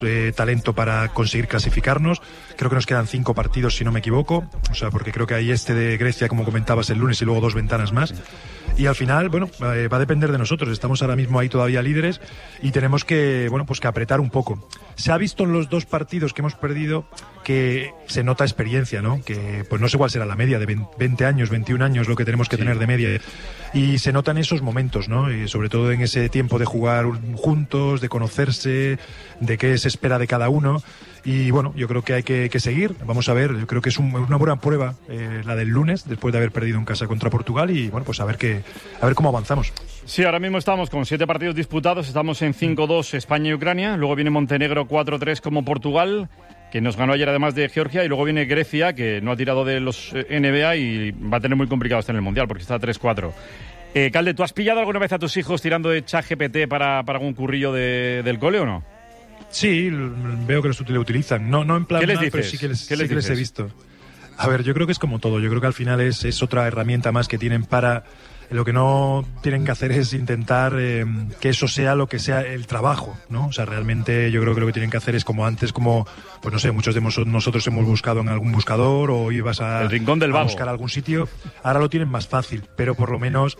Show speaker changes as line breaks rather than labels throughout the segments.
talento para conseguir clasificarnos. Creo que nos quedan 5 partidos, si no me equivoco, o sea, porque creo que hay de Grecia, como comentabas, el lunes, y luego 2 ventanas más. Y al final, bueno, va a depender de nosotros. Estamos ahora mismo ahí todavía líderes y tenemos que, bueno, pues que apretar un poco. Se ha visto en los 2 partidos que hemos perdido que se nota experiencia, ¿no? Que pues no sé cuál será la media, de 20 años, 21 años lo que tenemos que tener de media. Y se notan esos momentos, ¿no? Y sobre todo en ese tiempo de jugar juntos, de conocerse, de qué se espera de cada uno. Y bueno, yo creo que hay que seguir. Vamos a ver, yo creo que es una buena prueba la del lunes, después de haber perdido en casa contra Portugal. Y bueno, pues a ver cómo avanzamos.
Sí, ahora mismo estamos con 7 partidos disputados. Estamos en 5-2 España y Ucrania. Luego viene Montenegro 4-3 como Portugal, que nos ganó ayer además de Georgia. Y luego viene Grecia, que no ha tirado de los NBA y va a tener muy complicado estar en el Mundial porque está 3-4. Calde, ¿tú has pillado alguna vez a tus hijos tirando de ChatGPT para algún currillo del cole o no?
Sí, veo que lo utilizan. No en plan
¿Qué les
mal,
dices?
pero sí que
¿Qué les
he visto. A ver, yo creo que es como todo. Yo creo que al final es otra herramienta más que tienen para... Lo que no tienen que hacer es intentar que eso sea lo que sea el trabajo, ¿no? O sea, realmente yo creo que lo que tienen que hacer es como antes, como, pues no sé, muchos de nosotros hemos buscado en algún buscador o ibas
el rincón del vago,
a buscar algún sitio. Ahora lo tienen más fácil, pero por lo menos...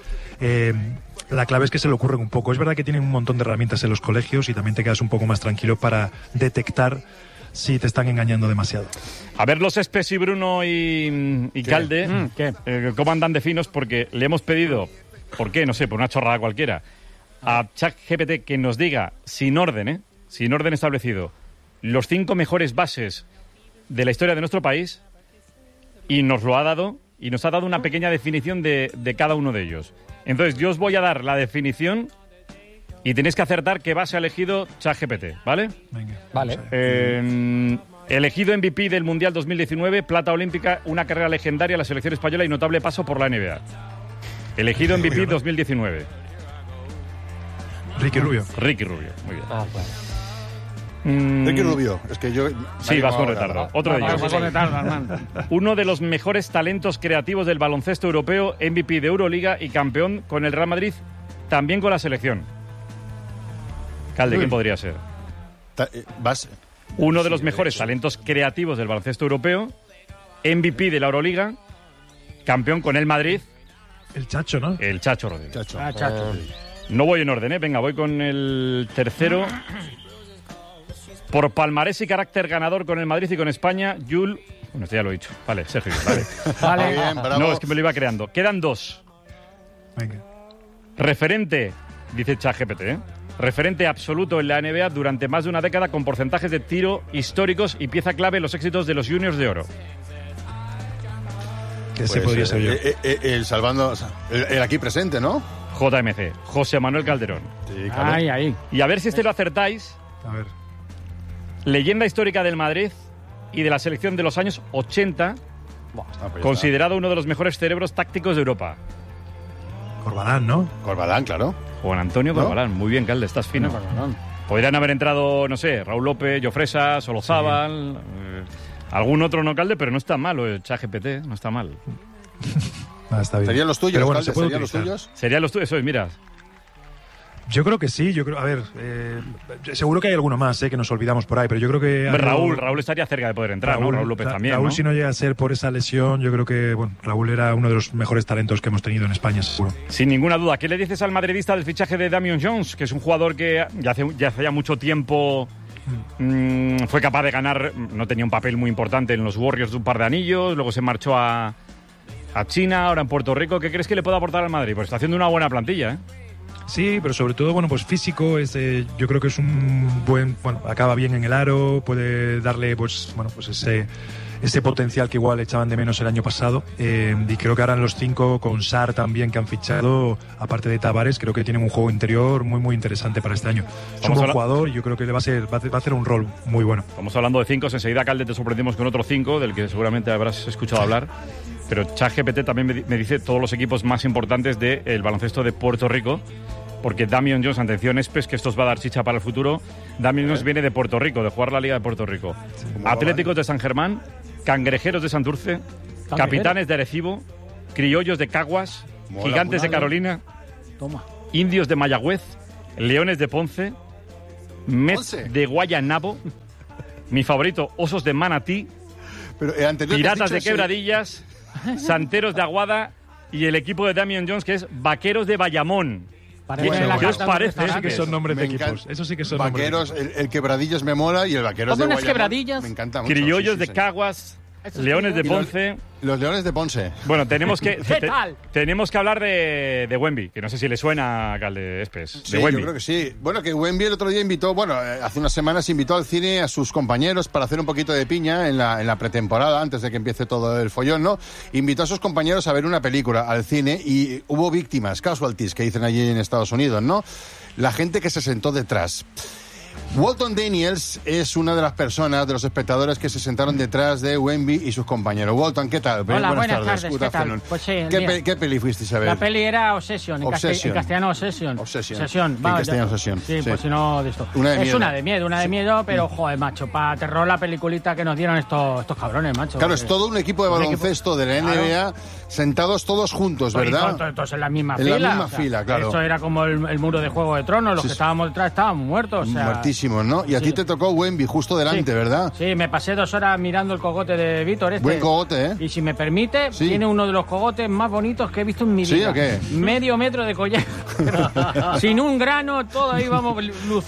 la clave es que se le ocurren un poco. Es verdad que tienen un montón de herramientas en los colegios y también te quedas un poco más tranquilo para detectar si te están engañando demasiado.
A ver los Espes y Bruno y Calde, cómo andan de finos, porque le hemos pedido, ¿por qué? No sé, por una chorrada cualquiera, a ChatGPT que nos diga, sin orden establecido, los 5 mejores bases de la historia de nuestro país, y nos lo ha dado, y nos ha dado una pequeña definición de cada uno de ellos. Entonces, yo os voy a dar la definición y tenéis que acertar qué base ha elegido ChatGPT, ¿vale?
Venga.
Vale.
Elegido MVP del Mundial 2019, plata olímpica, una carrera legendaria, la selección española y notable paso por la NBA. Elegido MVP 2019.
Ricky Rubio, muy
bien.
Ricky Rubio, es que yo...
Sí, vas con retardo. Otro de ellos. Uno de los mejores talentos creativos del baloncesto europeo, MVP de Euroliga y campeón con el Real Madrid, también con la selección. Calde, ¿quién podría ser? Uno de los mejores talentos creativos del baloncesto europeo, MVP de la Euroliga, campeón con el Madrid.
El Chacho, ¿no?
El Chacho Rodríguez.
Chacho.
No voy en orden, venga, voy con el tercero. Por palmarés y carácter ganador con el Madrid y con España, Jules... Bueno, esto ya lo he dicho. Vale, Sergio, vale.
Bien, bravo.
No, es que me lo iba creando. Quedan 2.
Venga.
Referente, dice ChatGPT, referente absoluto en la NBA durante más de una década con porcentajes de tiro históricos y pieza clave en los éxitos de los Juniors de Oro.
Ese podría ser yo.
El salvando... El aquí presente, ¿no?
JMC, José Manuel Calderón.
Sí, claro.
Ahí.
Y a ver si lo acertáis.
A ver.
Leyenda histórica del Madrid y de la selección de los años 80, considerado uno de los mejores cerebros tácticos de Europa.
Corbalán, ¿no?
Corbalán, claro.
Juan Antonio Corbalán. Muy bien, Calde, estás fino. Podrían haber entrado, no sé, Raúl López, Jofresa, Solozábal, algún otro, no, Calde, pero no está mal el ChatGPT, no está mal.
Está bien.
¿Serían los tuyos,
Pero bueno,
Calde? ¿Serían los tuyos?
Serían los tuyos, eso es, mira.
Yo creo que sí, a ver, seguro que hay alguno más que nos olvidamos por ahí, pero yo creo que...
Raúl estaría cerca de poder entrar, ¿no? Raúl López también,
Raúl,
¿no?
si no llega a ser por esa lesión, yo creo que, bueno, Raúl era uno de los mejores talentos que hemos tenido en España, seguro.
Sin ninguna duda. ¿Qué le dices al madridista del fichaje de Damian Jones, que es un jugador que ya hace ya mucho tiempo fue capaz de ganar, no tenía un papel muy importante en los Warriors de un par de anillos, luego se marchó a China, ahora en Puerto Rico? ¿Qué crees que le puede aportar al Madrid? Pues está haciendo una buena plantilla, ¿eh?
Sí, pero sobre todo, bueno, pues físico, yo creo que es un buen, bueno, acaba bien en el aro, puede darle, pues, bueno, pues ese potencial que igual echaban de menos el año pasado, y creo que ahora en los 5 con Sarr también que han fichado, aparte de Tavares, creo que tienen un juego interior muy muy interesante para este año. Es un buen jugador y yo creo que le va a hacer un rol muy bueno.
Estamos hablando de 5, enseguida, Calde, te sorprendimos con otro 5 del que seguramente habrás escuchado hablar. Pero ChatGPT también me dice todos los equipos más importantes del baloncesto de Puerto Rico, porque Damian Jones, atención, Espes, que esto os va a dar chicha para el futuro. Damian Jones viene de Puerto Rico, de jugar la Liga de Puerto Rico. Atléticos de San Germán, Cangrejeros de Santurce, Capitanes de Arecibo, Criollos de Caguas, Gigantes de Carolina, Indios de Mayagüez, Leones de Ponce, Mets de Guayanabo, mi favorito, Osos de Manatí,
Pero,
Piratas de Quebradillas, Santeros de Aguada y el equipo de Damian Jones, que es Vaqueros de Bayamón. ¿Qué os parece?
Eso sí que son nombres de
Me
equipos. Eso sí que son
Vaqueros,
nombres.
el Quebradillas me mola y el Vaqueros de
¿Cómo unas
Guayamón
Quebradillas?
me encanta mucho.
Criollos
sí,
de
señor.
Caguas, Leones de Ponce.
Los Leones de Ponce.
Bueno, tenemos que
¿Qué tal?
tenemos que hablar de Wemby, que no sé si le suena a Calde Espes.
Sí,
De
yo
Wemby.
creo que sí. Bueno, que Wemby el otro día invitó, hace unas semanas invitó al cine a sus compañeros para hacer un poquito de piña en la pretemporada, antes de que empiece todo el follón, ¿no? Invitó a sus compañeros a ver una película al cine y hubo víctimas, casualties, que dicen allí en Estados Unidos, ¿no? La gente que se sentó detrás. Walton Daniels es una de las personas, de los espectadores que se sentaron detrás de Wemby y sus compañeros. Walton, ¿qué tal?
Hola, buenas tardes,
Good
¿qué tal?
afternoon.
Pues sí,
¿Qué peli fuisteis a ver?
La peli era Obsession, en castellano Obsession.
Obsession. En
Vamos,
castellano
ya.
Obsession,
Sí,
sí.
pues si no, de esto.
Una de
es
miedo.
una de miedo, pero joder, macho, para terror la peliculita que nos dieron estos cabrones, macho.
Claro, es todo un equipo de baloncesto de la NBA sentados todos juntos, ¿verdad?
Todos en la misma
En
fila.
la misma fila, claro.
Esto era como el muro de Juego de Tronos, los
Sí,
que
sí.
estábamos detrás estábamos muertos. O sea,
Muertísimos, ¿no? Y a
sí.
ti te tocó Wemby justo delante,
Sí.
¿verdad?
Sí, me pasé 2 horas mirando el cogote de Víctor.
Buen cogote, ¿eh?
Y si me permite,
Sí.
tiene uno de los cogotes más bonitos que he visto en mi
¿Sí
vida.
o qué?
Medio metro de collar. Sin un grano, todo ahí vamos.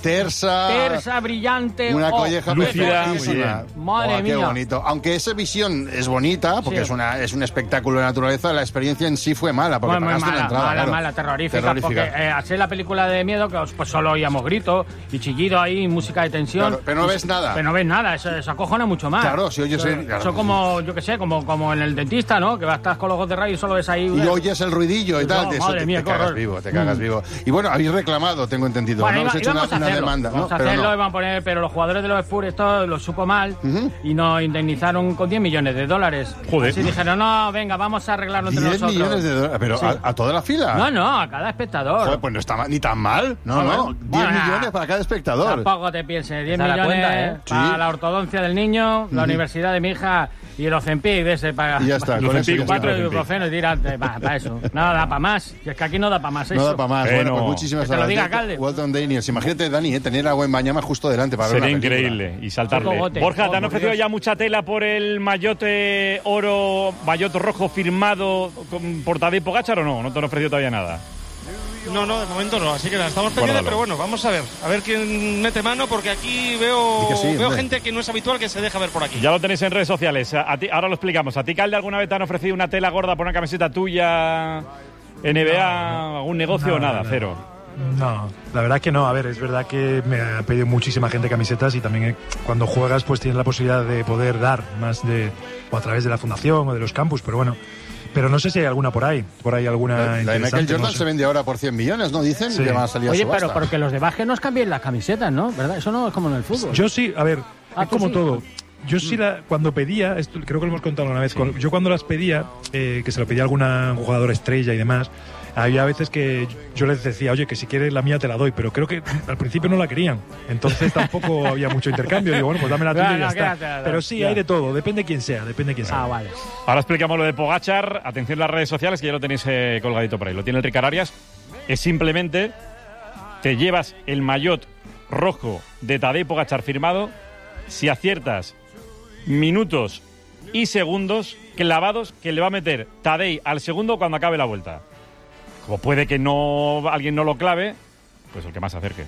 Tersa, brillante.
Una
oh,
colleja
lúcida,
perfectísima.
Madre
Qué
mía.
bonito. Aunque esa visión es bonita, porque
Sí.
es un espectáculo de naturaleza, la experiencia en sí fue mala, porque
Muy
pagaste
mala,
una entrada.
mala,
claro.
terrorífica. Porque así la película de miedo, que pues solo oíamos gritos y chillido ahí, música de tensión.
Claro, pero no ves nada.
Pero no ves nada, eso acojona mucho más.
Claro, si oyes
Eso,
claro.
eso como, yo qué sé, como en el dentista, ¿no? Que estás con los ojos de radio y solo ves ahí.
Y oyes el ruidillo y tal,
No,
de eso
madre
te,
mía,
te
qué
cagas
horror.
vivo, te cagas vivo. Y bueno, habéis reclamado, tengo entendido,
Bueno,
¿no? Habéis hecho
íbamos a
una
hacerlo,
demanda,
vamos
¿no?
a
Pero
hacerlo,
no.
iban a poner, pero los jugadores de los Spurs esto lo supo mal y nos indemnizaron con $10 millones.
Joder.
Así dijeron, no, venga, vamos a arreglarlo entre
10
nosotros.
millones de dólares, pero
Sí.
a toda la fila.
No, a cada espectador.
Joder, pues no está ni tan mal. No,
Ah,
no.
bueno.
10
Bueno,
millones para cada espectador.
Tampoco te pienses, 10
Te da
millones
cuenta, ¿eh?
para
Sí.
la ortodoncia del niño, la universidad de mi hija y el Ozempic de ese para...
Y ya está, con eso ya está.
4 ibuprofeno y tírate, para eso. No da para más. Y es que aquí no da para más eso.
No da para más. Bueno,
Bueno,
pues muchísimas
que te lo
gracias.
diga Calde.
Walton Daniels. Imagínate, Dani, tener a Wembanyama justo delante para ver
Sería
una película.
increíble y saltarle.
Cogote.
Borja, ¿te han
por
ofrecido
Dios.
ya mucha tela por el mayote oro, maillot rojo firmado por Tadej Pogačar o no? ¿No te han ofrecido todavía nada?
No, de momento no, así que la estamos pendientes,
Guárdalo.
pero bueno, vamos a ver quién mete mano, porque aquí veo,
Di que sí,
veo
hombre.
gente que no es habitual que se deja ver por aquí.
Ya lo tenéis en redes sociales. A ti, ahora lo explicamos. ¿A ti, Calde, alguna vez te han ofrecido una tela gorda por una camiseta tuya, NBA, algún negocio o nada? Cero.
No, la verdad que no. A ver, es verdad que me ha pedido muchísima gente camisetas y también cuando juegas pues tienes la posibilidad de poder dar más o a través de la fundación o de los campus, pero bueno. Pero no sé si hay alguna por ahí alguna
La de Michael
interesante,
Jordan
no sé.
se vende ahora por 100 millones, ¿no? Dicen
Sí.
que va a salir a
Oye,
subasta.
pero porque los de básquet nos cambien las camisetas, ¿no? ¿Verdad? Eso no es como en el fútbol.
Yo sí, a ver,
Ah,
es
tú
como
sí.
todo. Yo sí, cuando pedía, esto creo que lo hemos contado una vez, yo cuando las pedía, que se lo pedía a alguna jugadora estrella y demás, había veces que yo les decía, oye, que si quieres la mía te la doy, pero creo que al principio no la querían, entonces tampoco había mucho intercambio. Digo, bueno, pues dame la tuya y ya está.
quédatela,
Pero sí,
ya.
hay de todo, depende quién sea,
Ah, vale.
Ahora explicamos lo de Pogačar. Atención a las redes sociales, que ya lo tenéis colgadito por ahí. Lo tiene el Ricard Arias. Es simplemente, te llevas el maillot rojo de Tadej Pogačar firmado si aciertas minutos y segundos clavados que le va a meter Tadej al segundo cuando acabe la vuelta. Como puede que alguien no lo clave, pues el que más se acerque.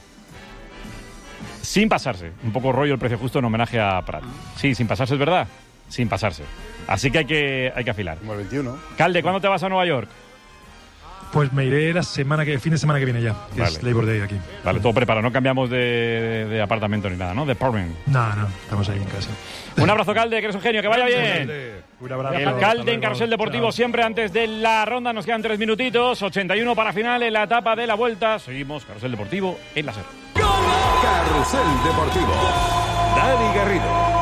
Sin pasarse. Un poco rollo el precio justo en homenaje a Prat. Sí, sin pasarse, es verdad. Sin pasarse. Así que hay que afilar.
Como el 21.
Calde, ¿cuándo te vas a Nueva York?
Pues me iré el fin de semana que viene ya, que
Vale.
es Labor Day aquí.
Vale, todo preparado. No cambiamos de apartamento ni nada, ¿no? De apartment.
No, estamos ahí en casa.
Un abrazo, Calde, que eres un genio. Que vaya bien.
Un abrazo.
El
hasta
Calde en
luego.
Carrusel Deportivo,
Chao.
siempre antes de la ronda. Nos quedan 3 minutitos. 81 para final en la etapa de la vuelta. Seguimos Carrusel Deportivo en la SER.
Carrusel Deportivo. Dani Garrido.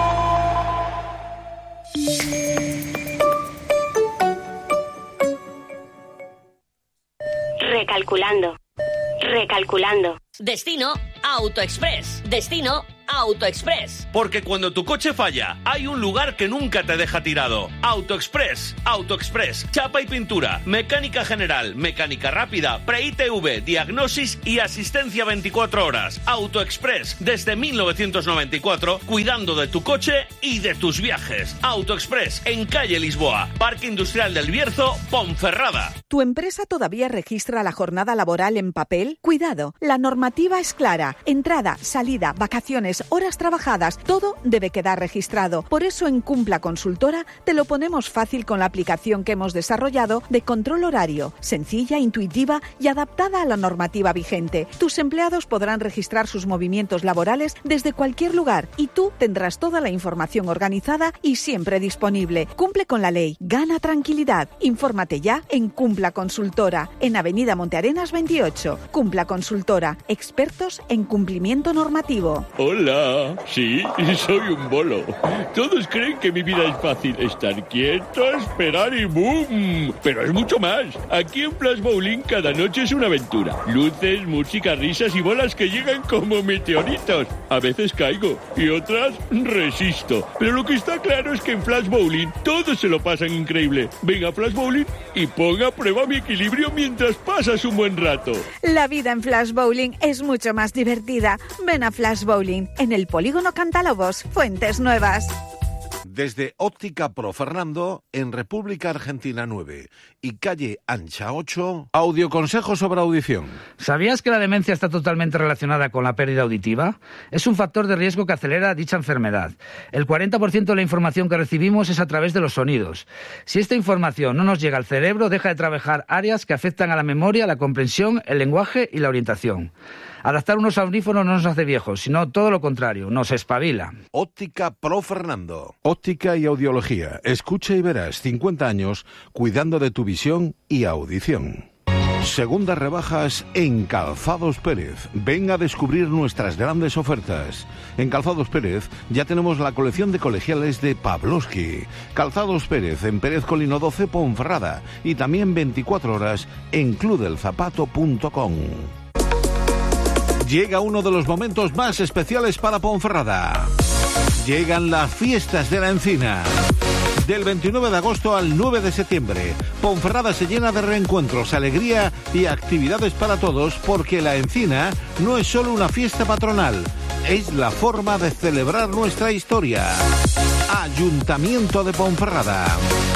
Recalculando.
Destino AutoExpress. Destino
AutoExpress.
Porque cuando tu coche falla, hay un lugar que nunca te deja tirado. AutoExpress. AutoExpress. Chapa y pintura, mecánica general, mecánica rápida, pre-ITV, diagnosis y asistencia 24 horas. AutoExpress. Desde 1994, cuidando de tu coche y de tus viajes. AutoExpress. En calle Lisboa. Parque Industrial del Bierzo, Ponferrada.
¿Tu empresa todavía registra la jornada laboral en papel? Cuidado, la normativa es clara. Entrada, salida, vacaciones, horas trabajadas, todo debe quedar registrado. Por eso en Cumpla Consultora te lo ponemos fácil con la aplicación que hemos desarrollado de control horario, sencilla, intuitiva y adaptada a la normativa vigente. Tus empleados podrán registrar sus movimientos laborales desde cualquier lugar y tú tendrás toda la información organizada y siempre disponible. Cumple con la ley, gana tranquilidad. Infórmate ya en Cumpla Consultora, en Avenida Montearenas 28. Cumpla Consultora, expertos en cumplimiento normativo.
Hola, sí, soy un bolo. Todos creen que mi vida es fácil, estar quieto, esperar y ¡boom! Pero es mucho más. Aquí en Flash Bowling cada noche es una aventura. Luces, música, risas y bolas que llegan como meteoritos. A veces caigo y otras resisto. Pero lo que está claro es que en Flash Bowling todos se lo pasan increíble. Venga a Flash Bowling y ponga a prueba mi equilibrio mientras pasas un buen rato.
La vida en Flash Bowling es mucho más divertida. Ven a Flash Bowling en el Polígono Cantalobos, Fuentes Nuevas.
Desde Óptica Pro Fernando, en República Argentina 9 y calle Ancha 8, audioconsejo sobre audición.
¿Sabías que la demencia está totalmente relacionada con la pérdida auditiva? Es un factor de riesgo que acelera dicha enfermedad. El 40% de la información que recibimos es a través de los sonidos. Si esta información no nos llega al cerebro, deja de trabajar áreas que afectan a la memoria, la comprensión, el lenguaje y la orientación. Adaptar unos audífonos no nos hace viejos, sino todo lo contrario, nos espabila.
Óptica Pro Fernando. Óptica y audiología. Escucha y verás 50 años cuidando de tu visión y audición. Segundas rebajas en Calzados Pérez. Ven a descubrir nuestras grandes ofertas. En Calzados Pérez ya tenemos la colección de colegiales de Pavlovsky. Calzados Pérez en Pérez Colino 12, Ponferrada. Y también 24 horas en clubdelzapato.com. Llega uno de los momentos más especiales para Ponferrada. Llegan las fiestas de la Encina. Del 29 de agosto al 9 de septiembre, Ponferrada se llena de reencuentros, alegría y actividades para todos, porque la Encina no es solo una fiesta patronal, es la forma de celebrar nuestra historia. Ayuntamiento de Ponferrada.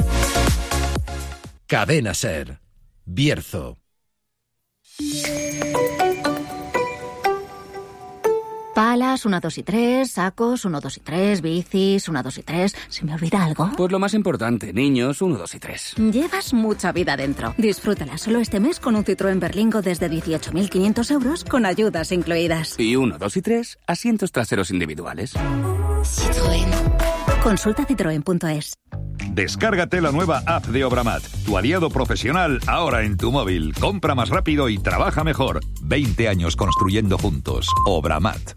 Cadena Ser. Bierzo.
Palas, 1, 2 y 3, sacos, 1, 2 y 3, bicis, 1, 2 y 3. ¿Se me olvida algo?
Pues lo más importante, niños, 1, 2 y 3.
Llevas mucha vida dentro. Disfrútala solo este mes con un Citroën Berlingo desde 18.500 euros con ayudas incluidas.
Y 1, 2 y 3, asientos traseros individuales.
Citroën. Consulta citroen.es.
Descárgate la nueva app de Obramat, tu aliado profesional ahora en tu móvil. Compra más rápido y trabaja mejor. 20 años construyendo juntos. Obramat.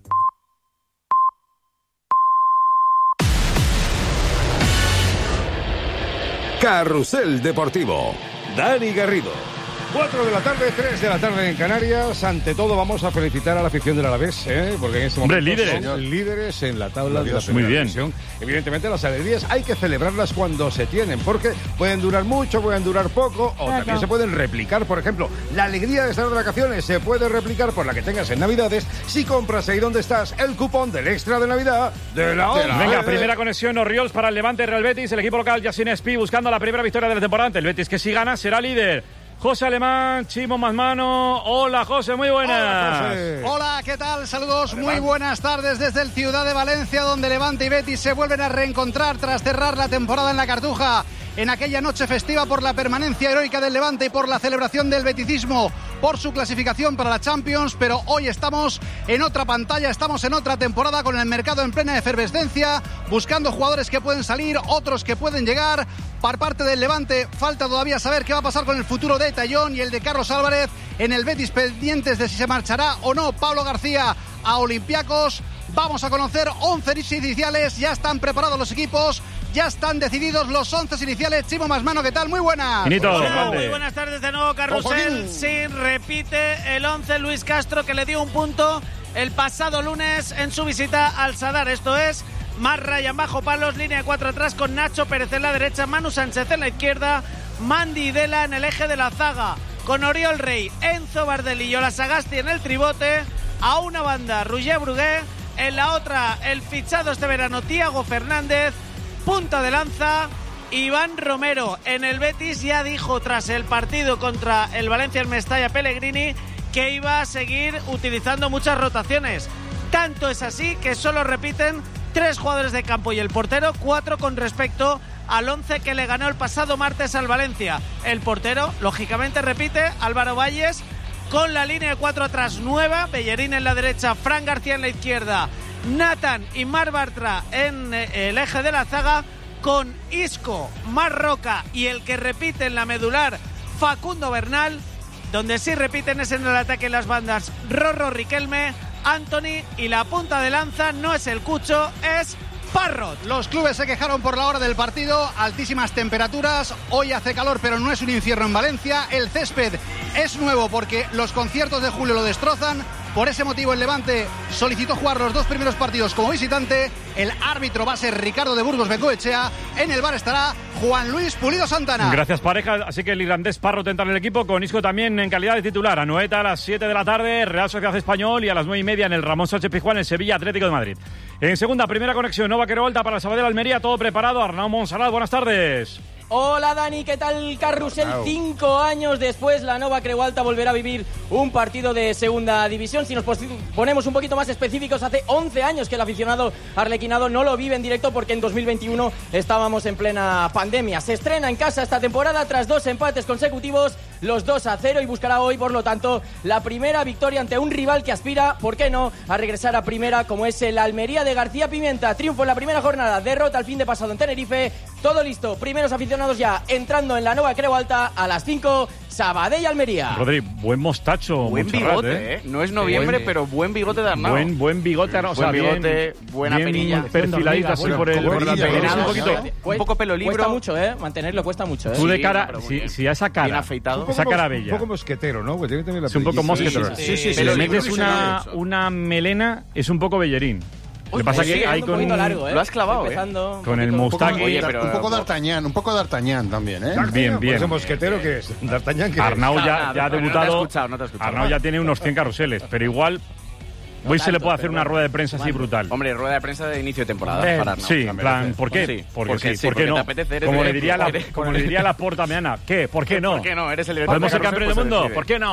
Carrusel Deportivo. Dani Garrido.
4 de la tarde, 3 de la tarde en Canarias. Ante todo vamos a felicitar a la afición del Alavés, porque en este momento son líderes en la tabla de la primera división. Evidentemente las alegrías hay que celebrarlas cuando se tienen, porque pueden durar mucho, pueden durar poco, o también se pueden replicar. Por ejemplo, la alegría de estar de vacaciones se puede replicar por la que tengas en Navidades si compras ahí donde estás el cupón del extra de Navidad de la ONCE.
Venga, primera conexión Orriols para el Levante Real Betis. El equipo local Yasin Espí buscando la primera victoria de la temporada. El Betis, que si gana será líder. José Alemán, Chimo Mazmano. Hola, José, muy buenas.
Hola, José. Hola, ¿qué tal? Saludos, muy buenas tardes desde el Ciudad de Valencia, donde Levante y Betis se vuelven a reencontrar tras cerrar la temporada en la Cartuja. En aquella noche festiva por la permanencia heroica del Levante y por la celebración del beticismo, por su clasificación para la Champions, pero hoy estamos en otra pantalla, estamos en otra temporada con el mercado en plena efervescencia, buscando jugadores que pueden salir, otros que pueden llegar. Por parte del Levante falta todavía saber qué va a pasar con el futuro de Tallón y el de Carlos Álvarez. En el Betis pendientes de si se marchará o no Pablo García a Olympiacos. Vamos a conocer 11 iniciales, ya están preparados los equipos, ya están decididos los 11 iniciales. Chimo Masmano, ¿qué tal? Muy buenas.
Muy
buenas
tardes de nuevo, Carrusel. Sí, repite el 11 Luis Castro, que le dio un punto
el pasado lunes en su visita al Sadar. Esto es más Ryan bajo palos, línea de 4 atrás con Nacho Pérez en la derecha, Manu Sánchez en la izquierda, Mandy Dela en el eje de la zaga, con Oriol Rey, Enzo Bardelli y Ola Sagasti en el tribote. A una banda Roger Brugué, en la otra el fichado este verano Thiago Fernández. Punta de lanza Iván Romero. En el Betis ya dijo tras el partido contra el Valencia en Mestalla Pellegrini que iba a seguir utilizando muchas rotaciones. Tanto es así que solo repiten 3 jugadores de campo y el portero, 4 con respecto al 11 que le ganó el pasado martes al Valencia. El portero, lógicamente, repite, Álvaro Valles, con la línea de 4 atrás nueva, Bellerín en la derecha, Fran García en la izquierda, Nathan y Marc Bartra en el eje de la zaga, con Isco, Marc Roca y el que repite en la medular, Facundo Bernal. Donde sí repiten es en el ataque en las bandas Rorro Riquelme, Anthony, y la punta de lanza no es el Cucho, es Parrot.
Los clubes se quejaron por la hora del partido, altísimas temperaturas, hoy hace calor pero no es un infierno en Valencia, el césped es nuevo porque los conciertos de julio lo destrozan, por ese motivo el Levante solicitó jugar los 2 primeros partidos como visitante, el árbitro va a ser Ricardo de Burgos Bengoechea, en el bar estará Juan Luis Pulido Santana.
Gracias pareja, así que el irlandés Parrot entra en el equipo, con Isco también en calidad de titular. A Noeta a las 7 de la tarde, Real Sociedad Español, y a las 9:30 en el Ramón Sánchez Pizjuán, el Sevilla Atlético de Madrid. En segunda, primera conexión, Nova Querolta para el Sabadell Almería, todo preparado. Arnau Monsalat, buenas tardes.
Hola Dani, ¿qué tal Carrusel? 5 años después la Nova Creualta volverá a vivir un partido de segunda división. Si nos ponemos un poquito más específicos, hace 11 años que el aficionado arlequinado no lo vive en directo porque en 2021 estábamos en plena pandemia. Se estrena en casa esta temporada tras 2 empates consecutivos, los 2-0, y buscará hoy, por lo tanto, la primera victoria ante un rival que aspira, ¿por qué no?, a regresar a primera, como es el Almería de García Pimienta. Triunfo en la primera jornada, derrota el fin de pasado en Tenerife. Todo listo, primeros aficionados ya entrando en la Nova Creualta a las 5, Sabadell Almería.
Rodri, buen mostacho.
Buen bigote, ¿eh? No es noviembre, pero buen bigote de Arnau.
Buen bigote, o sea,
buen bigote, buena perilla.
Perfiladito así por el peinado.
Un poco pelo libro.
Cuesta mucho, mantenerlo cuesta mucho,
Tú de cara, si a esa cara,
bien afeitado,
esa cara bella.
Un poco mosquetero, ¿no? Tiene también la
es un poco mosquetero.
Sí.
Si le metes una melena, es un poco Bellerín. Lo que pasa que hay con
largo,
lo has clavado,
con el mustache.
Oye, pero un poco d'Artagnan también, ¿eh?
Bien.
¿Ese mosquetero qué es? ¿D'Artagnan qué es?
Arnau ya ha debutado.
No te he escuchado.
Arnau ya tiene unos 100 carruseles, pero igual hoy se le puede hacer una rueda de prensa así brutal.
Hombre, rueda de prensa de inicio de temporada para Arnau.
Sí, en plan, ¿por qué? Porque no. Como le diría la Porta Meana, ¿qué? ¿Por qué no?
¿Por qué no? Eres el director.
¿Podemos ser campeones del mundo? ¿Por qué no?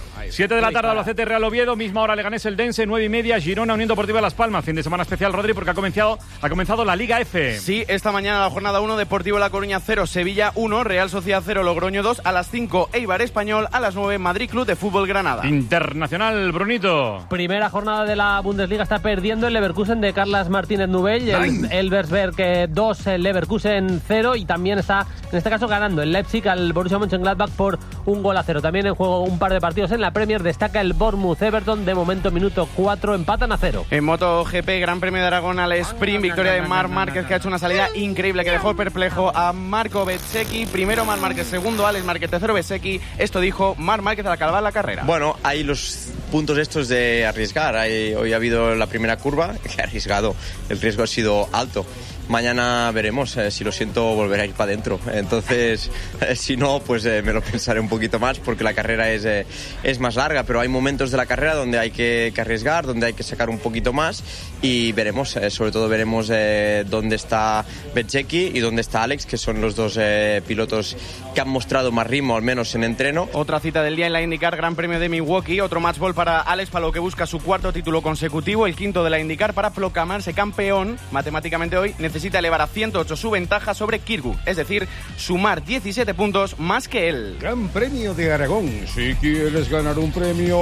7 de la tarde, Albacete Real Oviedo, misma hora Leganés Eldense, 9:30 Girona Unión Deportiva Las Palmas. Fin de semana especial, Rodri, porque ha comenzado la Liga F.
Sí, esta mañana la jornada 1, Deportivo La Coruña 0, Sevilla 1, Real Sociedad 0, Logroño 2, a las 5 Eibar Español, a las 9 Madrid Club de Fútbol Granada.
Internacional, Brunito.
Primera jornada de la Bundesliga, está perdiendo el Leverkusen de Carlas Martínez Nubell, el Elversberg 2, el Leverkusen 0, y también está, en este caso, ganando el Leipzig al Borussia Mönchengladbach por 1-0. También en juego un par de partidos en la Premier, destaca el Bournemouth Everton, de momento minuto 4, empatan a 0.
En MotoGP, Gran Premio de Aragón al sprint, victoria de Marc Márquez, que ha hecho una salida increíble que dejó perplejo a Marco Bezzecchi. Primero Marc Márquez, segundo Alex Márquez, tercero Bezzecchi. Esto dijo Marc Márquez al acabar la carrera.
Bueno, hay los puntos estos de arriesgar. Hoy ha habido la primera curva, que ha arriesgado, el riesgo ha sido alto. Mañana veremos, si lo siento volveré a ir para adentro. Entonces, si no, pues me lo pensaré un poquito más, porque la carrera es más larga, pero hay momentos de la carrera donde hay que arriesgar, donde hay que sacar un poquito más, y veremos, sobre todo veremos dónde está Bezzecchi y dónde está Alex, que son los dos pilotos que han mostrado más ritmo, al menos en entreno.
Otra cita del día en la IndyCar, Gran Premio de Milwaukee, otro match ball para Alex Palou, que busca su 4º título consecutivo, el 5º de la IndyCar. Para proclamarse campeón matemáticamente hoy, necesita elevar a 108 su ventaja sobre Kirkwood, es decir, sumar 17 puntos más que él.
Gran Premio de Aragón. Si quieres ganar un premio,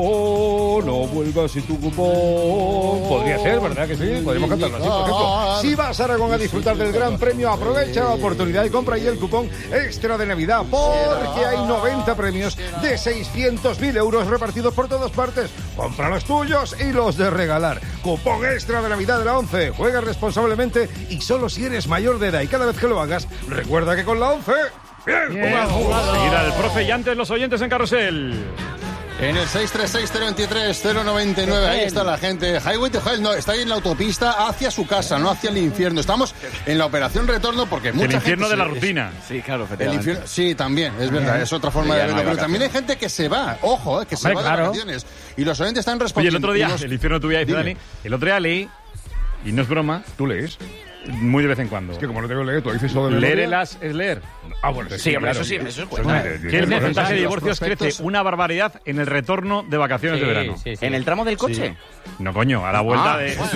no vuelvas sin tu cupón. Podría ser, ¿verdad que sí? Podríamos cantarlo así, por ejemplo. Si vas a Aragón a disfrutar del Gran Premio, aprovecha la oportunidad y compra ahí el cupón extra de Navidad, porque hay 90 premios de 600.000 euros repartidos por todas partes. Compra los tuyos y los de regalar. Cupón extra de Navidad de la 11. Juega responsablemente y solo si eres mayor de edad, y cada vez que lo hagas, recuerda que con la 11... ¡Bien jugado!
Seguida el profe y antes los oyentes en Carrusel.
En el 636-023-099, ahí está la gente. Highway to Hell, no, está ahí en la autopista hacia su casa, no hacia el infierno. Estamos en la operación retorno porque mucha
el infierno
gente
de la rutina.
Sí, claro,
el infierno, sí, también, es verdad, es otra forma de verlo. Pero también hay gente que se va, ojo, que se va de vacaciones. Y los oyentes están respondiendo.
Oye, el otro día, el infierno tuyo, dice Dani, el otro día leí, y no es broma.
¿Tú lees?
Muy de vez en cuando.
Es que como no tengo que leer, tú dices eso de memoria.
Leer es leer.
Ah, bueno,
sí, hombre,
claro,
eso sí, eso es
que el porcentaje de divorcios crece una barbaridad en el retorno de vacaciones de verano.
Sí. ¿En el tramo del coche?
No, coño, a la vuelta de...
No,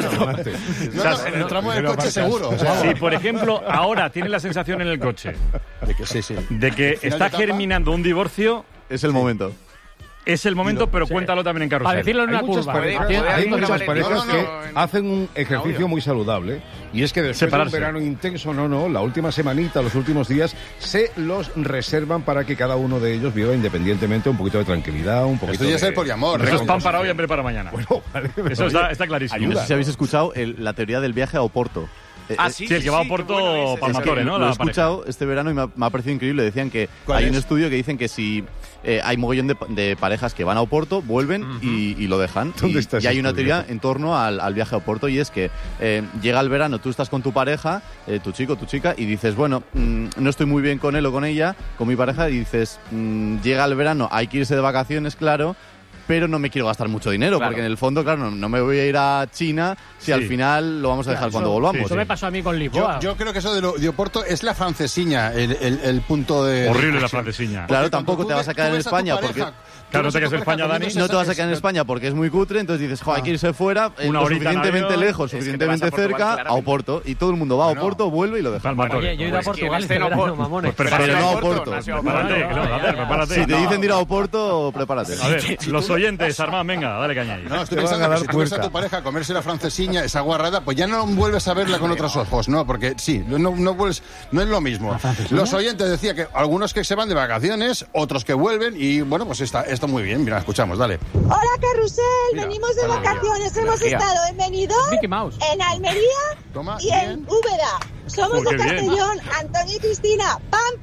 en el tramo del coche seguro. O sea,
si, por ejemplo, ahora tienes la sensación en el coche de que está germinando un divorcio...
Es el momento.
Es el momento, pero cuéntalo también en Carrusel.
Para decirlo en una curva.
Hay muchas parejas que hacen un ejercicio muy saludable, y es que después de un verano intenso, la última semanita, los últimos días, se los reservan para que cada uno de ellos viva independientemente un poquito de tranquilidad, un poquito
de... Esto ya es el poliamor.
Eso es pan para hoy y hambre para mañana.
Bueno, vale,
eso está clarísimo.
No sé si habéis escuchado la teoría del viaje a Oporto.
Sí, el que va a Oporto Palmatore, ¿no?
Lo he escuchado este verano y me ha parecido increíble. Decían que hay un estudio que dicen que si hay mogollón de parejas que van a Oporto, vuelven y lo dejan. Y hay una teoría en torno al viaje a Oporto, y es que llega el verano, tú estás con tu pareja, tu chico, tu chica, y dices, bueno, no estoy muy bien con él o con ella, con mi pareja, y dices, llega el verano, hay que irse de vacaciones, claro, pero no me quiero gastar mucho dinero, porque en el fondo, claro, no me voy a ir a China si al final lo vamos a dejar cuando volvamos.
Eso me pasó a mí con Lisboa.
Yo creo que eso de Oporto es la francesiña, el punto de...
Horrible la francesiña.
Claro, tampoco te vas a quedar en España porque...
Claro, no te quedas en España, Dani.
No te vas a quedar en España porque es muy cutre, entonces dices, hay que irse fuera, suficientemente lejos, suficientemente cerca, a Oporto. Y todo el mundo va a Oporto, vuelve y lo deja.
Oye, yo he ido a Portugal este verano, mamones.
Pero no a Oporto.
Prepárate.
Si te dicen de ir a Oporto, prepárate.
A ver, los oyentes, Armand, venga, dale caña ahí.
No, estoy pensando que si tú ves a tu pareja comerse la francesiña, esa guarrada, pues ya no vuelves a verla con otros ojos, ¿no? Porque sí, no vuelves, no es lo mismo. Los oyentes decían que algunos que se van de vacaciones, otros que vuelven, y bueno, pues está muy bien. Mira, escuchamos, dale.
Hola, Carrusel, venimos de vacaciones. Hemos estado en Benidorm, en Almería y en Úbeda. Somos de Castellón, Antonio y Cristina. ¡Pam,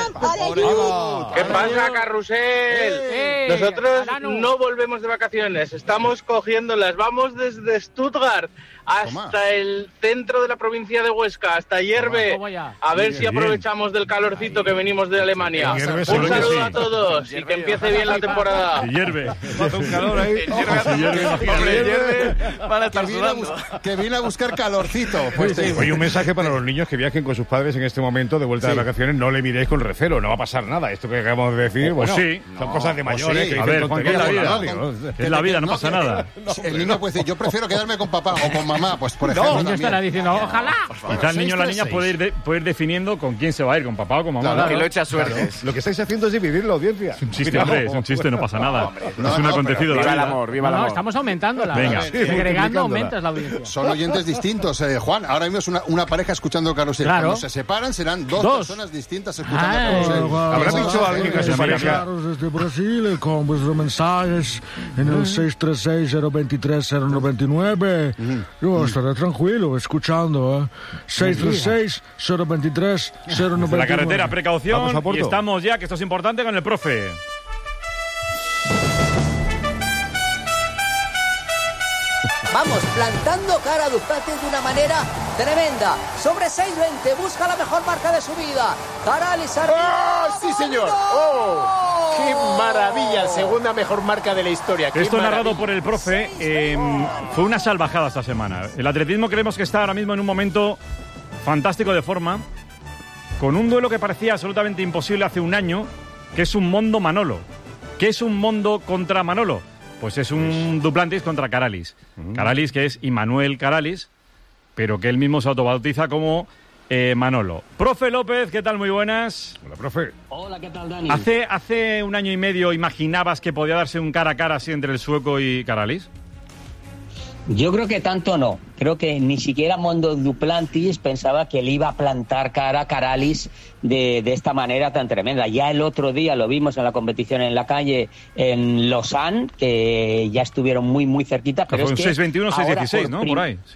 pam!
¿Qué pasa, Carrusel? Nosotros no volvemos de vacaciones, estamos cogiéndolas. Vamos desde Stuttgart hasta el centro de la provincia de Huesca, hasta Hierve. A ver si aprovechamos del calorcito que venimos de Alemania. Un saludo a todos y que empiece bien la temporada.
Hierve.
Un calor ahí.
Que viene a buscar calorcito.
Oye, un mensaje para los niños que viajen con sus padres en este momento de vuelta de vacaciones. No le miréis con recelo, no va a pasar nada. Esto que acabamos de decir, bueno, son cosas de mayores.
A ver, Juan, ¿qué es la vida? Es la vida, no pasa nada.
El niño puede decir, yo prefiero quedarme con papá o con mamá, pues por ejemplo.
El niño estará diciendo, ojalá.
Quizá el niño o la niña puede ir definiendo con quién se va a ir, con papá o con mamá.
Que lo echa suerte.
Lo que estáis haciendo es dividir la audiencia.
Es un chiste, hombre, es un chiste, no pasa nada. Es un acontecido.
Viva el amor, viva el amor.
Estamos aumentándola.
Venga.
Agregando aumentas la audiencia.
Son oyentes distintos, Juan. Ahora mismo es una pareja escuchando Carrusel. Cuando se separan serán dos personas distintas escuchando Carrusel.
¿Habrá dicho alguien que se pareja?
Desde Brasil, con vuestros mensajes en el 636-023-099. Yo estaré tranquilo escuchando, 636-023-099.
La carretera, precaución. Y estamos ya, que esto es importante, con el profe.
Vamos, plantando cara a Ducati de una manera tremenda. Sobre 6:20, busca la mejor marca de su vida. Caralis
¡Oh, sí, señor! ¡Oh! ¡Qué maravilla! Segunda mejor marca de la historia.
Esto narrado por el profe fue una salvajada esta semana. El atletismo creemos que está ahora mismo en un momento fantástico de forma, con un duelo que parecía absolutamente imposible hace un año, que es un Mondo Manolo. ¿Qué es un Mondo contra Manolo? Pues es un Duplantis contra Caralis. Caralis, que es Immanuel Caralis, pero que él mismo se autobautiza como Manolo. Profe López, ¿qué tal? Muy buenas.
Hola, profe.
Hola, ¿qué tal, Dani?
¿Hace un año y medio imaginabas que podía darse un cara a cara así entre el sueco y Caralis?
Yo creo que tanto no. Creo que ni siquiera Mondo Duplantis pensaba que le iba a plantar cara a Caralis de esta manera tan tremenda. Ya el otro día lo vimos en la competición en la calle en Lausanne, que ya estuvieron muy, muy cerquita. Pero
fue un 6:21, 6:16, ¿no? Por ahí. Sí.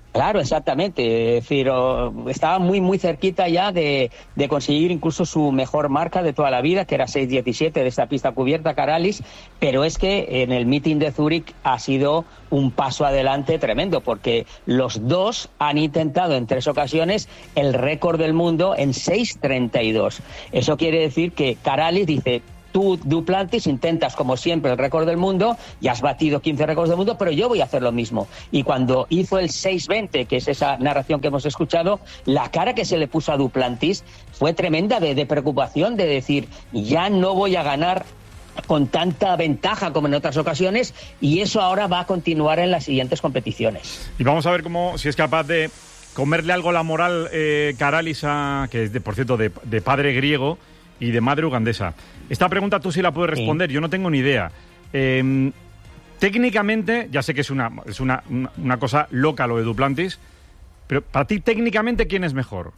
Claro, exactamente. Es decir, estaba muy, muy cerquita ya de conseguir incluso su mejor marca de toda la vida, que era 6.17 de esta pista cubierta, Karalis, pero es que en el meeting de Zúrich ha sido un paso adelante tremendo, porque los dos han intentado en 3 ocasiones el récord del mundo en 6.32. Eso quiere decir que Karalis dice: tú, Duplantis, intentas como siempre el récord del mundo, ya has batido 15 récords del mundo, pero yo voy a hacer lo mismo. Y cuando hizo el 6.20, que es esa narración que hemos escuchado, la cara que se le puso a Duplantis fue tremenda de preocupación, de decir, ya no voy a ganar con tanta ventaja como en otras ocasiones, y eso ahora va a continuar en las siguientes competiciones.
Y vamos a ver si es capaz de comerle algo la moral Karalis, que es, por cierto, de padre griego y de madre ugandesa. Esta pregunta tú sí la puedes responder, yo no tengo ni idea. Técnicamente, ya sé que es una cosa loca lo de Duplantis, pero para ti, técnicamente, ¿quién es mejor?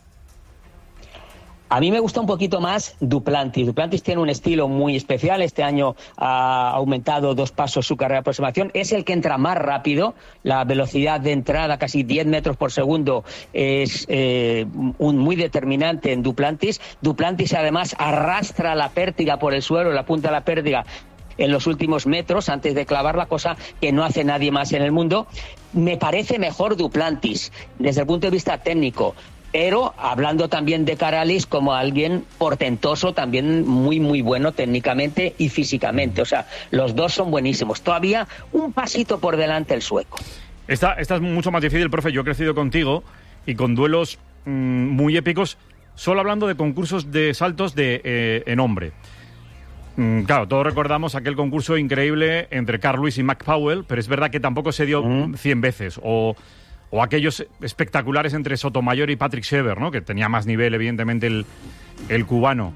A mí me gusta un poquito más Duplantis. Duplantis tiene un estilo muy especial. Este año ha aumentado 2 pasos su carrera de aproximación. Es el que entra más rápido. La velocidad de entrada, casi 10 metros por segundo, es muy determinante en Duplantis. Duplantis, además, arrastra la pértiga por el suelo, la punta de la pértiga, en los últimos metros antes de clavar, la cosa que no hace nadie más en el mundo. Me parece mejor Duplantis desde el punto de vista técnico, pero hablando también de Karalis como alguien portentoso, también muy, muy bueno técnicamente y físicamente. O sea, los dos son buenísimos. Todavía un pasito por delante el sueco.
Esta es mucho más difícil, profe. Yo he crecido contigo y con duelos muy épicos, solo hablando de concursos de saltos en hombre. Claro, todos recordamos aquel concurso increíble entre Carl Lewis y Mac Powell, pero es verdad que tampoco se dio 100 veces. O aquellos espectaculares entre Sotomayor y Patrick Sever, ¿no? Que tenía más nivel, evidentemente, el cubano.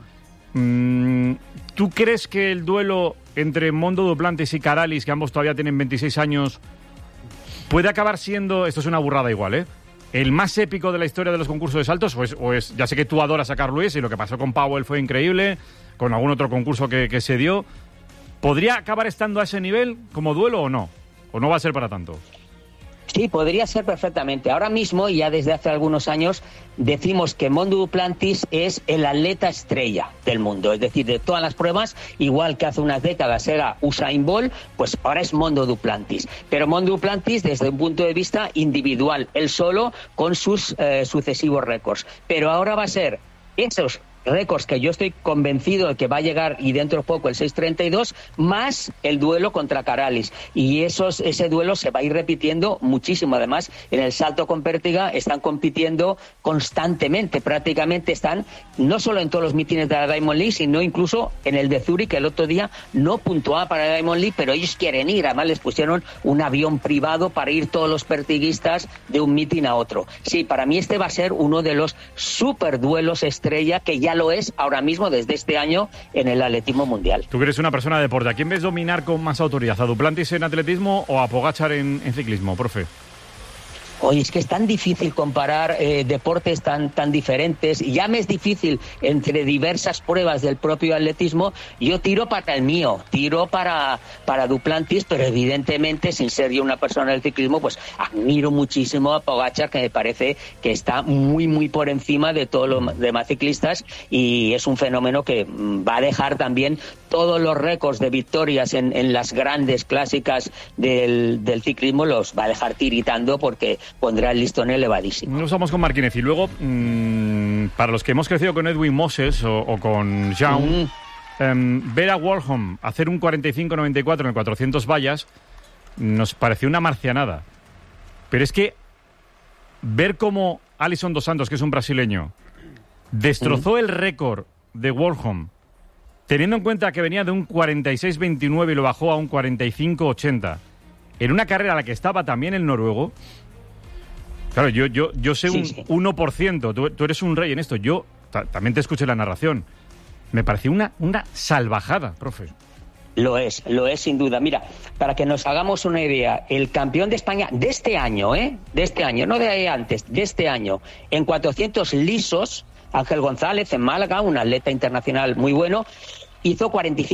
¿Tú crees que el duelo entre Mondo Duplantis y Karalis, que ambos todavía tienen 26 años, puede acabar siendo, esto es una burrada igual, el más épico de la historia de los concursos de saltos? O es ya sé que tú adoras a Carl Lewis y lo que pasó con Powell fue increíble, con algún otro concurso que se dio. ¿Podría acabar estando a ese nivel como duelo o no? ¿O no va a ser para tanto?
Sí, podría ser perfectamente. Ahora mismo, ya desde hace algunos años, decimos que Mondo Duplantis es el atleta estrella del mundo. Es decir, de todas las pruebas, igual que hace unas décadas era Usain Bolt, pues ahora es Mondo Duplantis. Pero Mondo Duplantis desde un punto de vista individual, él solo, con sus sucesivos récords. Pero ahora va a ser esos récords que yo estoy convencido de que va a llegar, y dentro de poco el 6.32, más el duelo contra Karalis. Y ese duelo se va a ir repitiendo muchísimo. Además, en el salto con pértiga están compitiendo constantemente. Prácticamente están no solo en todos los mítines de la Diamond League, sino incluso en el de Zúrich, que el otro día no puntuaba para la Diamond League, pero ellos quieren ir. Además, les pusieron un avión privado para ir todos los pertiguistas de un mítin a otro. Sí, para mí este va a ser uno de los super duelos estrella, que ya lo es ahora mismo desde este año en el atletismo mundial.
Tú que eres una persona de deporte, ¿a quién ves dominar con más autoridad? ¿A Duplantis en atletismo o a Pogačar en ciclismo, profe?
Oye, es que es tan difícil comparar deportes tan diferentes. Ya me es difícil entre diversas pruebas del propio atletismo. Yo tiro para el mío, tiro para Duplantis, pero evidentemente, sin ser yo una persona del ciclismo, pues admiro muchísimo a Pogačar, que me parece que está muy, muy por encima de todos los demás ciclistas, y es un fenómeno que va a dejar también todos los récords de victorias en las grandes clásicas del ciclismo, los va a dejar tiritando, porque pondrá el listón elevadísimo.
Nos vamos con Marquinez y luego, para los que hemos crecido con Edwin Moses o con Jean, ver a Warholm hacer un 45-94 en 400 vallas nos pareció una marcianada. Pero es que ver cómo Alisson dos Santos, que es un brasileño, destrozó el récord de Warholm, teniendo en cuenta que venía de un 46-29 y lo bajó a un 45-80, en una carrera a la que estaba también el noruego. Claro, yo sé un 1%, tú eres un rey en esto. Yo también te escuché la narración. Me pareció una salvajada, profe.
Lo es sin duda. Mira, para que nos hagamos una idea, el campeón de España de este año, no de antes, de este año, en 400 lisos, Ángel González, en Málaga, un atleta internacional muy bueno, hizo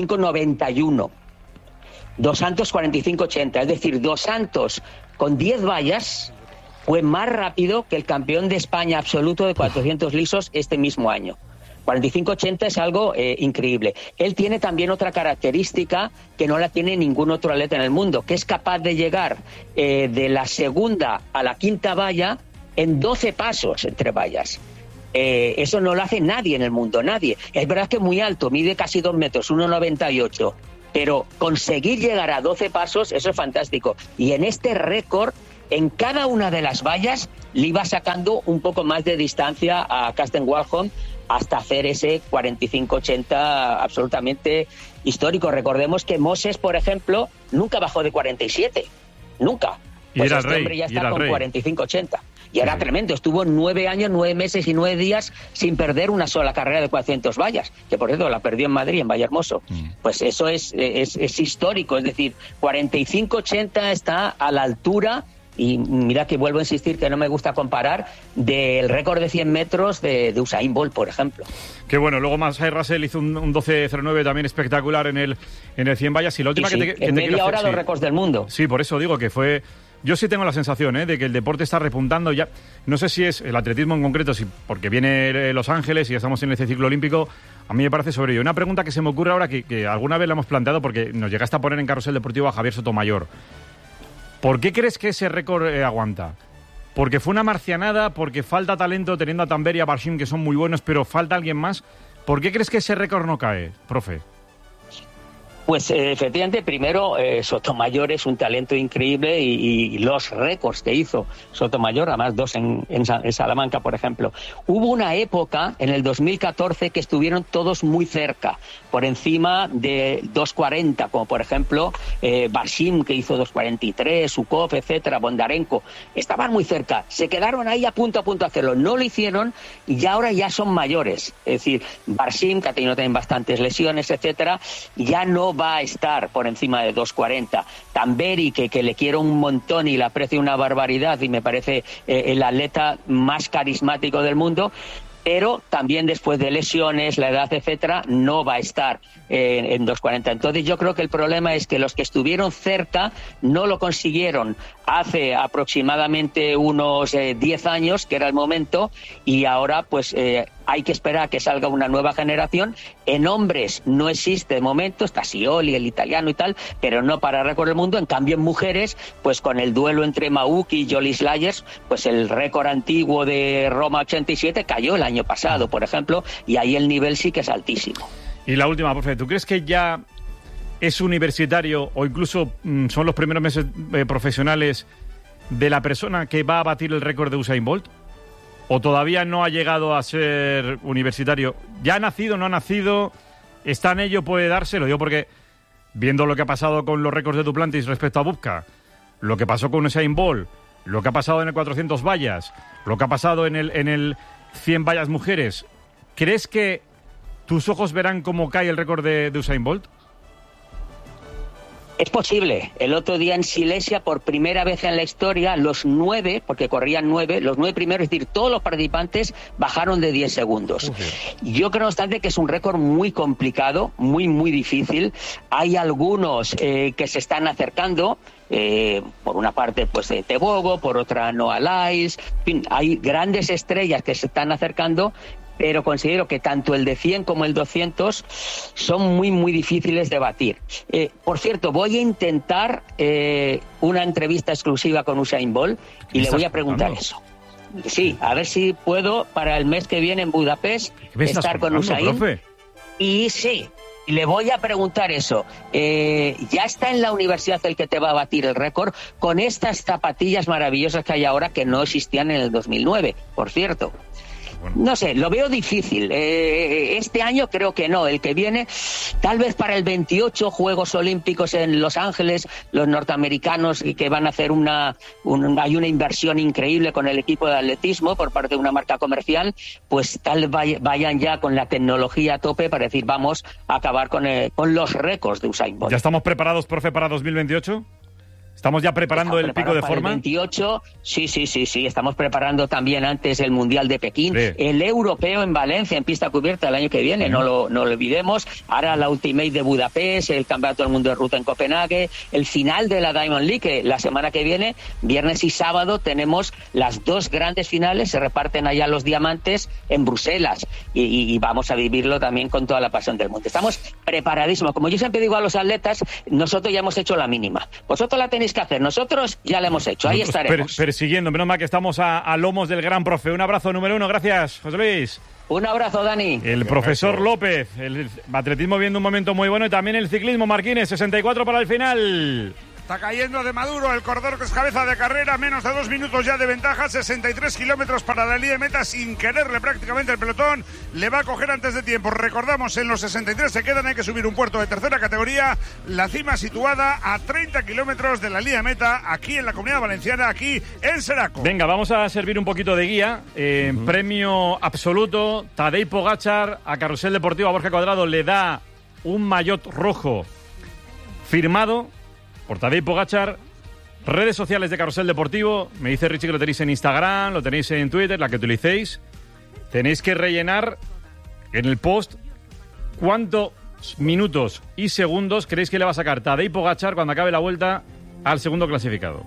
45-91. Dos Santos 45-80, es decir, Dos Santos con 10 vallas fue más rápido que el campeón de España absoluto de 400 lisos este mismo año. 45-80 es algo increíble. Él tiene también otra característica que no la tiene ningún otro atleta en el mundo, que es capaz de llegar de la segunda a la quinta valla en 12 pasos entre vallas. Eso no lo hace nadie en el mundo, nadie. Es verdad que es muy alto, mide casi 2 metros, 1,98. Pero conseguir llegar a 12 pasos, eso es fantástico. Y en este récord, en cada una de las vallas, le iba sacando un poco más de distancia a Karsten Warholm hasta hacer ese 45-80 absolutamente histórico. Recordemos que Moses, por ejemplo, nunca bajó de 47. Nunca. Pues este hombre ya está con 45-80. Y era tremendo. Estuvo 9 años, 9 meses y 9 días sin perder una sola carrera de 400 vallas. Que, por cierto, la perdió en Madrid, en Vallehermoso. Pues eso es histórico. Es decir, 45-80 está a la altura... Y mira que vuelvo a insistir que no me gusta comparar del récord de 100 metros de Usain Bolt, por ejemplo.
Que bueno, luego Masai Russell hizo un 12.09 también espectacular en el 100 vallas. Y la última
en media hora los récords del mundo.
Sí, por eso digo que fue... Yo sí tengo la sensación de que el deporte está repuntando ya. No sé si es el atletismo en concreto, porque viene Los Ángeles y ya estamos en este ciclo olímpico. A mí me parece sobre ello. Una pregunta que se me ocurre ahora, que alguna vez la hemos planteado porque nos llegaste a poner en Carrusel Deportivo a Javier Sotomayor. ¿Por qué crees que ese récord aguanta? ¿Porque fue una marcianada? ¿Porque falta talento teniendo a Tamberi y a Barshim, que son muy buenos, pero falta alguien más? ¿Por qué crees que ese récord no cae, profe?
Pues efectivamente, primero, Sotomayor es un talento increíble y los récords que hizo Sotomayor, además 2 en Salamanca, por ejemplo. Hubo una época, en el 2014, que estuvieron todos muy cerca, por encima de 2.40, como por ejemplo Barshim, que hizo 2.43, Sukov, etcétera, Bondarenko. Estaban muy cerca, se quedaron ahí a punto de hacerlo. No lo hicieron y ahora ya son mayores. Es decir, Barshim, que ha tenido también bastantes lesiones, etcétera, ya no va a estar por encima de 2.40. Tamberi, que le quiero un montón y le aprecio una barbaridad y me parece el atleta más carismático del mundo, pero también después de lesiones, la edad, etcétera, no va a estar en 2.40. Entonces yo creo que el problema es que los que estuvieron cerca no lo consiguieron hace aproximadamente unos 10 años, que era el momento, y ahora pues hay que esperar a que salga una nueva generación. En hombres no existe de momento, está Scioli, el italiano y tal, pero no para récord del mundo. En cambio en mujeres, pues con el duelo entre Mauki y Jolie Slayers, pues el récord antiguo de Roma 87 cayó el año pasado, por ejemplo, y ahí el nivel sí que es altísimo.
Y la última, profe, ¿tú crees que ya es universitario o incluso son los primeros meses profesionales de la persona que va a batir el récord de Usain Bolt? ¿O todavía no ha llegado a ser universitario? ¿Ya ha nacido, no ha nacido? ¿Está en ello, puede dárselo? Yo porque, viendo lo que ha pasado con los récords de Duplantis respecto a Bubka, lo que pasó con Usain Bolt, lo que ha pasado en el 400 vallas, lo que ha pasado en el 100 vallas mujeres, ¿crees que tus ojos verán cómo cae el récord de Usain Bolt?
Es posible. El otro día en Silesia, por primera vez en la historia, los 9, porque corrían 9, los 9 primeros, es decir, todos los participantes bajaron de 10 segundos. Yo creo, no obstante, que es un récord muy complicado, muy, muy difícil. Hay algunos que se están acercando. Por una parte, pues Tebogo, por otra Noah Lyles. En fin, hay grandes estrellas que se están acercando, pero considero que tanto el de 100 como el 200 son muy, muy difíciles de batir. Por cierto, voy a intentar una entrevista exclusiva con Usain Bolt y le voy a preguntar eso. Sí, a ver si puedo para el mes que viene en Budapest estar con Usain. Profe? Y sí, le voy a preguntar eso. Ya está en la universidad el que te va a batir el récord con estas zapatillas maravillosas que hay ahora que no existían en el 2009, por cierto. No sé, lo veo difícil. Este año creo que no. El que viene, tal vez para el 28 Juegos Olímpicos en Los Ángeles, los norteamericanos que van a hacer hay una inversión increíble con el equipo de atletismo por parte de una marca comercial, pues tal vayan ya con la tecnología a tope para decir vamos a acabar con los récords de Usain Bolt.
¿Ya estamos preparados, profe, para 2028? ¿Estamos ya preparando el pico de forma?
El 28, sí. Estamos preparando también antes el Mundial de Pekín, el Europeo en Valencia, en pista cubierta el año que viene, no lo olvidemos. Ahora la Ultimate de Budapest, el Campeonato del Mundo de Ruta en Copenhague, el final de la Diamond League, que la semana que viene, viernes y sábado, tenemos las 2 grandes finales, se reparten allá los diamantes en Bruselas y vamos a vivirlo también con toda la pasión del mundo. Estamos preparadísimos. Como yo siempre digo a los atletas, nosotros ya hemos hecho la mínima. Vosotros la tenéis que hacer, nosotros ya la hemos hecho, ahí estaremos.
Persiguiendo, menos mal que estamos a lomos del gran profe. Un abrazo número 1, gracias, José Luis.
Un abrazo, Dani.
El profesor López, el atletismo viendo un momento muy bueno y también el ciclismo, Marquines, 64 para el final.
Está cayendo de Maduro el corredor que es cabeza de carrera, menos de 2 minutos ya de ventaja, 63 kilómetros para la línea de meta, sin quererle prácticamente el pelotón, le va a coger antes de tiempo. Recordamos, en los 63 se quedan, hay que subir un puerto de tercera categoría, la cima situada a 30 kilómetros de la línea de meta, aquí en la Comunidad Valenciana, aquí en Seraco.
Venga, vamos a servir un poquito de guía. Premio absoluto, Tadej Pogačar a Carrusel Deportivo, a Borja Cuadrado le da un maillot rojo firmado por Tadej Pogačar. Redes sociales de Carrusel Deportivo. Me dice Richie que lo tenéis en Instagram, lo tenéis en Twitter, la que utilicéis. Tenéis que rellenar en el post cuántos minutos y segundos creéis que le va a sacar Tadej Pogačar cuando acabe la vuelta al segundo clasificado.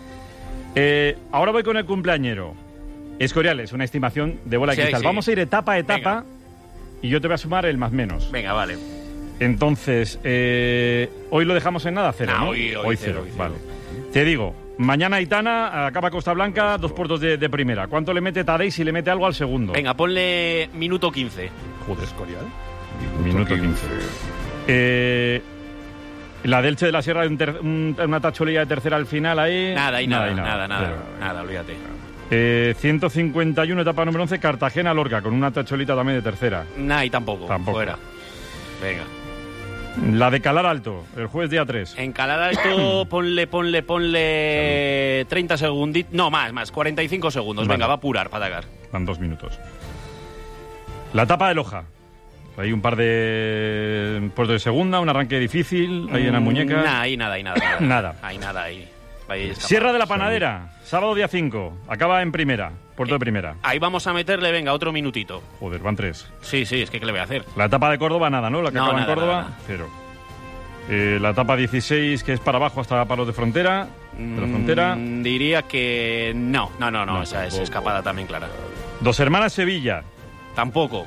Ahora voy con el cumpleañero. Escoriales, una estimación de bola de cristal. Sí. Vamos a ir etapa a etapa. Venga. Y yo te voy a sumar el más menos.
Venga, vale.
Entonces, hoy lo dejamos en nada, 0, ¿no? Hoy cero. Vale. Te digo, mañana Aitana, acaba Costa Blanca, 2 puertos de primera. ¿Cuánto le mete Tadej si le mete algo al segundo?
Venga, ponle minuto 15.
Joder, Escorial. Minuto 15. La de Elche de la Sierra, una tacholilla de tercera al final ahí.
Nada, olvídate.
151, etapa número 11, Cartagena-Lorca, con una tacholita también de tercera.
Nah, y tampoco. Fuera. Venga.
La de Calar Alto, el jueves día 3.
En Calar Alto ponle 30 segunditos. No, más, 45 segundos. Vale. Venga, va a apurar para atacar.
Van 2 minutos. La etapa de Loja. Hay un par de puertos de segunda, un arranque difícil, ahí en la muñeca.
Ahí nada.
Nada.
Ahí.
Sierra de la Panadera, sábado día 5. Acaba en primera, puerto de primera.
Ahí vamos a meterle, venga, otro minutito.
Joder, van 3.
Sí, es que ¿qué le voy a hacer?
La etapa de Córdoba, nada, ¿no? La que acaba en Córdoba, 0. La etapa 16, que es para abajo hasta Palos de Frontera.
Diría que no, esa es escapada también clara.
Dos Hermanas Sevilla.
Tampoco.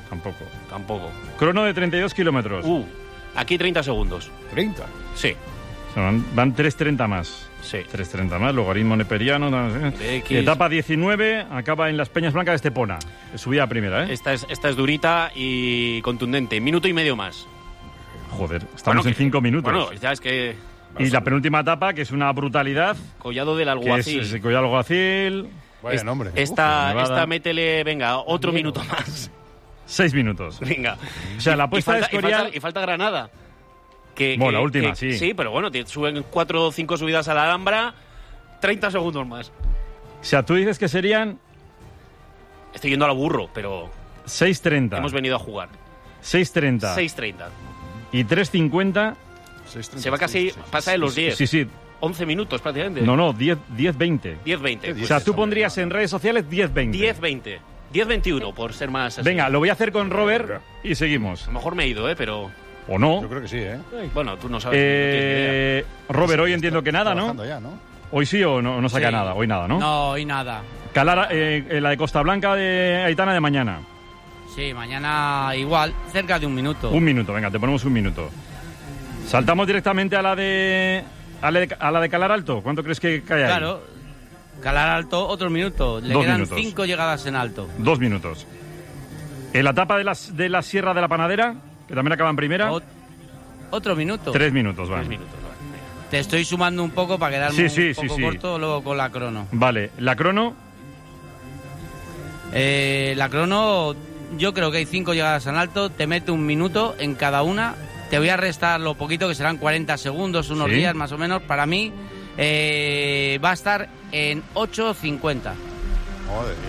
Crono de 32 kilómetros.
Aquí 30 segundos.
¿30?
Sí.
Van 3.30 más.
Sí.
3.30 más, logaritmo neperiano. Etapa 19, acaba en las Peñas Blancas de Estepona. Subida a primera, ¿eh?
Esta es durita y contundente. Minuto y medio más.
Joder, estamos en 5 minutos.
Bueno, ya es que...
Y la penúltima etapa, que es una brutalidad.
Collado del Alguacil.
Es el Collado del Alguacil.
Vaya nombre.
Esta métele, venga, otro minuto más.
6 minutos.
Venga.
O sea, la apuesta de Escorial...
Y falta Granada.
La última, sí.
Sí, pero bueno, te suben 4 o 5 subidas a la Alhambra, 30 segundos más.
O sea, tú dices que serían...
Estoy yendo al burro, pero...
6.30.
Hemos venido a jugar.
6.30.
6.30.
Y 3.50...
Se va casi... Pasa de los 10.
Sí.
11 minutos prácticamente.
No, 10.20.
10.20.
O sea, tú pondrías en redes sociales 10.20.
10.20. 10.21, por ser más... Así.
Venga, lo voy a hacer con Robert y seguimos.
A lo mejor me he ido, pero...
¿O no?
Yo creo que sí, ¿eh?
Bueno, tú no sabes. No tienes idea.
Robert, hoy entiendo que nada, ¿no?
Ya, ¿no?
Hoy sí o no saca nada. Hoy nada, ¿no?
No, hoy nada.
La de Costa Blanca de Aitana de mañana.
Sí, mañana igual, cerca de 1 minuto.
1 minuto, venga, te ponemos 1 minuto. Saltamos directamente a la de Calar Alto. ¿Cuánto crees que cae ahí?
Claro, Calar Alto, otro minuto. Le quedan 5 llegadas en alto.
2 minutos. En la etapa de la Sierra de la Panadera, que también acaba en primera.
Otro minuto.
3 minutos, vale.
3 minutos, vale. Te estoy sumando un poco para quedarme un poco corto luego con la crono.
Vale, ¿la crono?
La crono, yo creo que hay 5 llegadas en alto, te mete 1 minuto en cada una. Te voy a restar lo poquito, que serán 40 segundos, unos días más o menos. Para mí va a estar en 8.50.
Joder, Dios,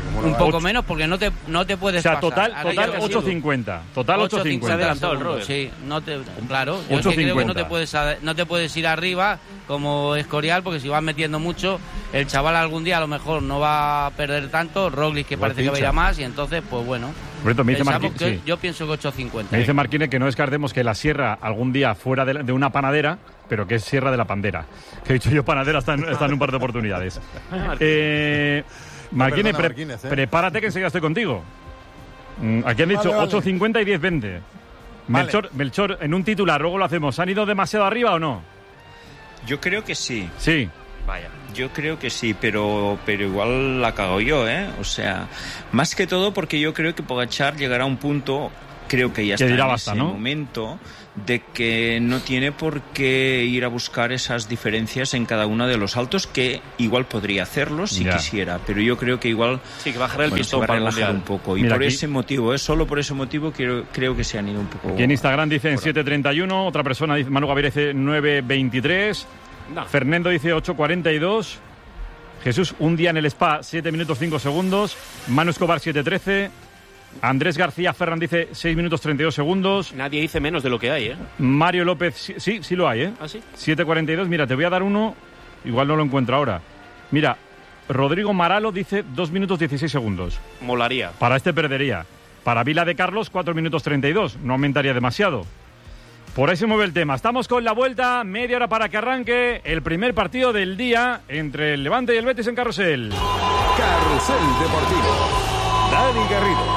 Un poco menos porque no te puedes pasar.
O sea, total 8.50. Total 8.50.
Sí, claro. Yo creo que no te puedes ir arriba como Escorial, porque si vas metiendo mucho, el chaval algún día a lo mejor no va a perder tanto, Roglic que parece que va a ir a más, y entonces, pues bueno.
Me dice
yo pienso que 8.50.
Me dice Marquine que no descartemos que la Sierra algún día fuera de una panadera, pero que es Sierra de la Pandera. Que he dicho yo panadera está en un par de oportunidades. Marquine, prepárate que enseguida estoy contigo. Aquí han dicho 8.50 y 10.20. Melchor, en un titular, luego lo hacemos. ¿Han ido demasiado arriba o no?
Yo creo que sí.
Sí.
Vaya, yo creo que sí, pero igual la cago yo, ¿eh? O sea, más que todo porque yo creo que Pogačar llegará a un punto, creo que ya está en ese momento, de que no tiene por qué ir a buscar esas diferencias en cada uno de los saltos, que igual podría hacerlo si quisiera, pero yo creo que igual
sí, que bajará el pistón
para relajar un poco. Y por ese motivo, solo por ese motivo creo que se han ido un poco.
Aquí en Instagram dicen 7.31, otra persona dice, Manu Gaviria dice 9.23. No. Fernando dice 8.42. Jesús, un día en el spa, 7 minutos 5 segundos. Manu Escobar, 7.13. Andrés García Ferran dice 6 minutos 32 segundos.
Nadie dice menos de lo que hay, ¿eh?
Mario López, sí lo hay, ¿eh?
¿Ah, sí?
7.42. Mira, te voy a dar uno. Igual no lo encuentro ahora. Mira, Rodrigo Maralo dice 2 minutos 16 segundos.
Molaría.
Para este perdería. Para Vila de Carlos, 4 minutos 32. No aumentaría demasiado. Por ahí se mueve el tema. Estamos con la vuelta, media hora para que arranque el primer partido del día entre el Levante y el Betis en Carrusel.
Carrusel Deportivo. Dani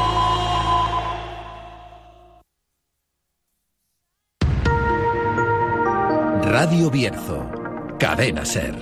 Garrido.
Radio Bierzo. Cadena Ser.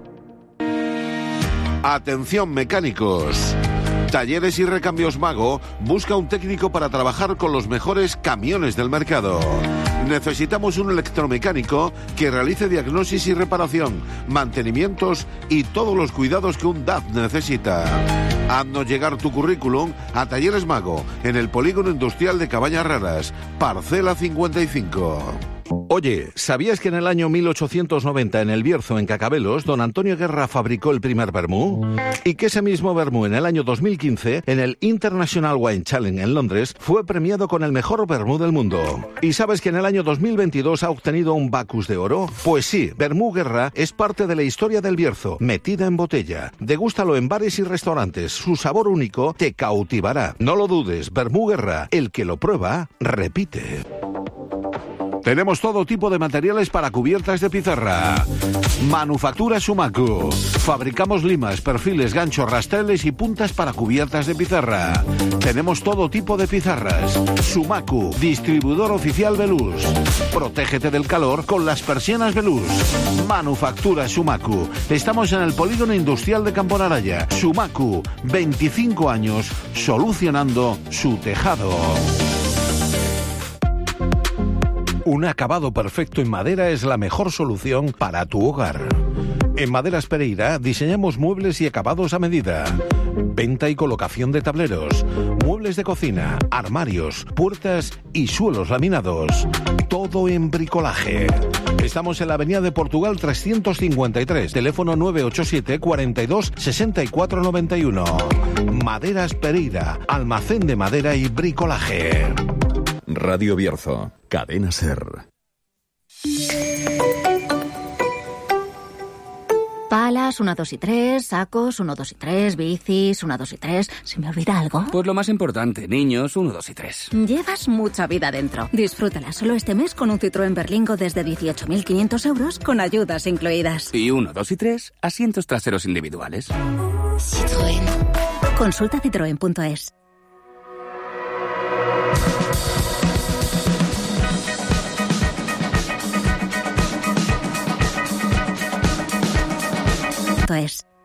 Atención mecánicos. Talleres y Recambios Mago busca un técnico para trabajar con los mejores camiones del mercado. Necesitamos un electromecánico que realice diagnosis y reparación, mantenimientos y todos los cuidados que un DAF necesita. Haznos llegar tu currículum a Talleres Mago, en el Polígono Industrial de Cabañas Raras, parcela 55. Oye, ¿sabías que en el año 1890 en el Bierzo, en Cacabelos, don Antonio Guerra fabricó el primer vermú? Y que ese mismo vermú en el año 2015, en el International Wine Challenge en Londres, fue premiado con el mejor vermú del mundo. ¿Y sabes que en el año 2022 ha obtenido un Bacus de oro? Pues sí, Vermú Guerra es parte de la historia del Bierzo, metida en botella. Degústalo en bares y restaurantes, su sabor único te cautivará. No lo dudes, Vermú Guerra, el que lo prueba, repite. Tenemos todo tipo de materiales para cubiertas de pizarra. Manufactura Sumacu. Fabricamos limas, perfiles, ganchos, rasteles y puntas para cubiertas de pizarra. Tenemos todo tipo de pizarras. Sumacu, distribuidor oficial Velús. Protégete del calor con las persianas Velús. Manufactura Sumacu. Estamos en el Polígono Industrial de Camponaraya. Sumacu, 25 años solucionando su tejado. Un acabado perfecto en madera es la mejor solución para tu hogar. En Maderas Pereira diseñamos muebles y acabados a medida. Venta y colocación de tableros, muebles de cocina, armarios, puertas y suelos laminados. Todo en bricolaje. Estamos en la Avenida de Portugal 353, teléfono 987 42 64 91. Maderas Pereira, almacén de madera y bricolaje.
Radio Bierzo, Cadena Ser.
Palas, 1, 2 y 3, sacos, 1, 2 y 3, bicis, 1, 2 y 3. ¿Se me olvida algo?
Pues lo más importante, niños, 1, 2 y 3.
Llevas mucha vida dentro. Disfrútala solo este mes con un Citroën Berlingo desde 18.500 euros con ayudas incluidas.
Y 1, 2 y 3, asientos traseros individuales.
Citroën. Consulta citroen.es. Es.